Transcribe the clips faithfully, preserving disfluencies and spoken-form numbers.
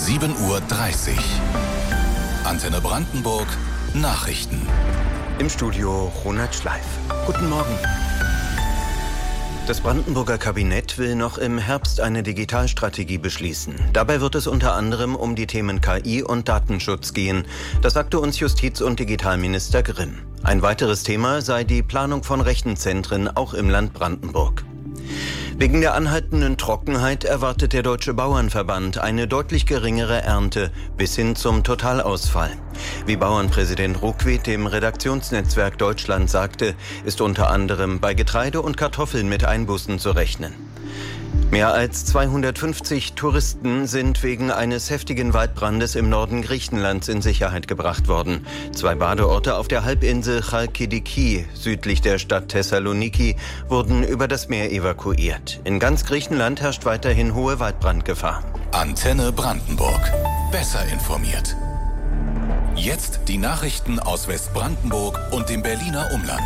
sieben Uhr dreißig. Antenne Brandenburg Nachrichten. Im Studio Ronald Schleif. Guten Morgen. Das Brandenburger Kabinett will noch im Herbst eine Digitalstrategie beschließen. Dabei wird es unter anderem um die Themen K I und Datenschutz gehen. Das sagte uns Justiz- und Digitalminister Grimm. Ein weiteres Thema sei die Planung von Rechenzentren, auch im Land Brandenburg. Wegen der anhaltenden Trockenheit erwartet der Deutsche Bauernverband eine deutlich geringere Ernte bis hin zum Totalausfall. Wie Bauernpräsident Ruckwied dem Redaktionsnetzwerk Deutschland sagte, ist unter anderem bei Getreide und Kartoffeln mit Einbußen zu rechnen. Mehr als zweihundertfünfzig Touristen sind wegen eines heftigen Waldbrandes im Norden Griechenlands in Sicherheit gebracht worden. Zwei Badeorte auf der Halbinsel Chalkidiki, südlich der Stadt Thessaloniki, wurden über das Meer evakuiert. In ganz Griechenland herrscht weiterhin hohe Waldbrandgefahr. Antenne Brandenburg. Besser informiert. Jetzt die Nachrichten aus Westbrandenburg und dem Berliner Umland.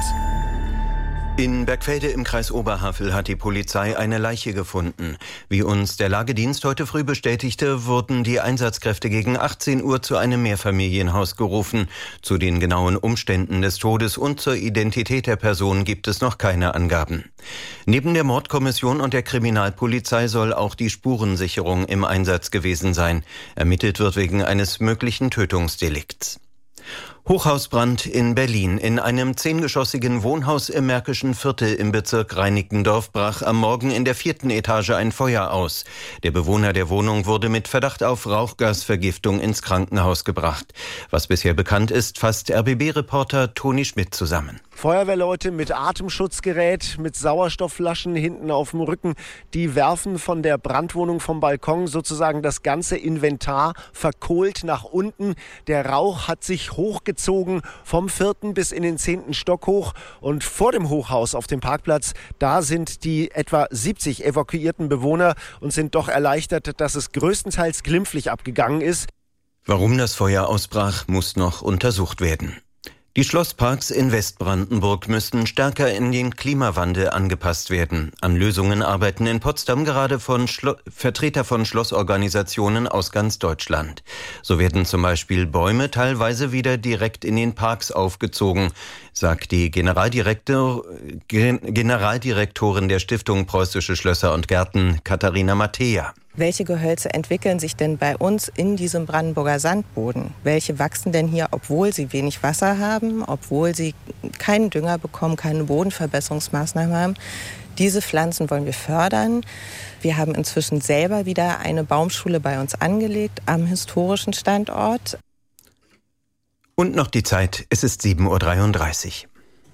In Bergfelde im Kreis Oberhavel hat die Polizei eine Leiche gefunden. Wie uns der Lagedienst heute früh bestätigte, wurden die Einsatzkräfte gegen achtzehn Uhr zu einem Mehrfamilienhaus gerufen. Zu den genauen Umständen des Todes und zur Identität der Person gibt es noch keine Angaben. Neben der Mordkommission und der Kriminalpolizei soll auch die Spurensicherung im Einsatz gewesen sein. Ermittelt wird wegen eines möglichen Tötungsdelikts. Hochhausbrand in Berlin. In einem zehngeschossigen Wohnhaus im Märkischen Viertel im Bezirk Reinickendorf brach am Morgen in der vierten Etage ein Feuer aus. Der Bewohner der Wohnung wurde mit Verdacht auf Rauchgasvergiftung ins Krankenhaus gebracht. Was bisher bekannt ist, fasst R B B-Reporter Toni Schmidt zusammen. Feuerwehrleute mit Atemschutzgerät, mit Sauerstoffflaschen hinten auf dem Rücken, die werfen von der Brandwohnung vom Balkon sozusagen das ganze Inventar verkohlt nach unten. Der Rauch hat sich hochgezogen vom vierten bis in den zehnten Stock hoch. Und vor dem Hochhaus auf dem Parkplatz, da sind die etwa siebzig evakuierten Bewohner und sind doch erleichtert, dass es größtenteils glimpflich abgegangen ist. Warum das Feuer ausbrach, muss noch untersucht werden. Die Schlossparks in Westbrandenburg müssen stärker in den Klimawandel angepasst werden. An Lösungen arbeiten in Potsdam gerade von Schlo- Vertreter von Schlossorganisationen aus ganz Deutschland. So werden zum Beispiel Bäume teilweise wieder direkt in den Parks aufgezogen, sagt die Generaldirektor, Gen- Generaldirektorin der Stiftung Preußische Schlösser und Gärten, Katharina Mattea. Welche Gehölze entwickeln sich denn bei uns in diesem Brandenburger Sandboden? Welche wachsen denn hier, obwohl sie wenig Wasser haben, obwohl sie keinen Dünger bekommen, keine Bodenverbesserungsmaßnahmen haben? Diese Pflanzen wollen wir fördern. Wir haben inzwischen selber wieder eine Baumschule bei uns angelegt am historischen Standort. Und noch die Zeit, es ist sieben Uhr dreiunddreißig.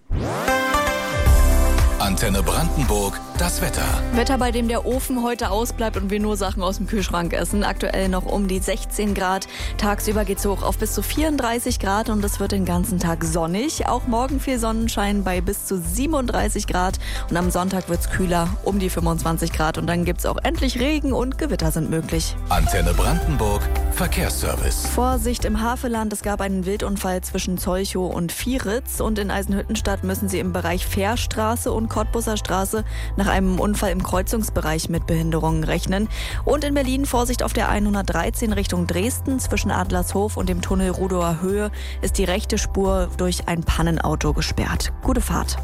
Antenne Brandenburg, das Wetter. Wetter, bei dem der Ofen heute ausbleibt und wir nur Sachen aus dem Kühlschrank essen. Aktuell noch um die sechzehn Grad. Tagsüber geht's hoch auf bis zu vierunddreißig Grad und es wird den ganzen Tag sonnig. Auch morgen viel Sonnenschein bei bis zu siebenunddreißig Grad. Und am Sonntag wird's kühler, um die fünfundzwanzig Grad. Und dann gibt's auch endlich Regen und Gewitter sind möglich. Antenne Brandenburg, Verkehrsservice. Vorsicht im Havelland. Es gab einen Wildunfall zwischen Zolchow und Vieritz. Und in Eisenhüttenstadt müssen Sie im Bereich Fährstraße und Cottbusser Straße nach einem Unfall im Kreuzungsbereich mit Behinderungen rechnen. Und in Berlin Vorsicht auf der hundertdreizehn Richtung Dresden. Zwischen Adlershof und dem Tunnel Rudower Höhe ist die rechte Spur durch ein Pannenauto gesperrt. Gute Fahrt.